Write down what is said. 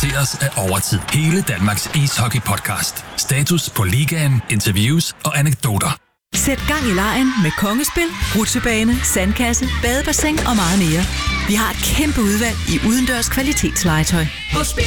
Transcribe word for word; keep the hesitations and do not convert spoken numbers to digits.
præsenteres af Overtid. Hele Danmarks ishockey-podcast. Status på ligaen, interviews og anekdoter. Sæt gang i legen med kongespil, rutsjebane, sandkasse, badebassin og meget mere. Vi har et kæmpe udvalg i udendørs kvalitetslegetøj.